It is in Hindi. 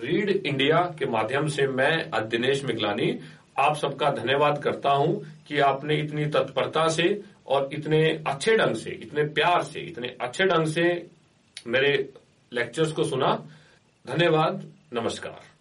रीड इंडिया के माध्यम से मैं दिनेश मिगलानी आप सबका धन्यवाद करता हूं कि आपने इतनी तत्परता से और इतने अच्छे ढंग से, इतने प्यार से, इतने अच्छे ढंग से मेरे लेक्चर्स को सुना। धन्यवाद, नमस्कार।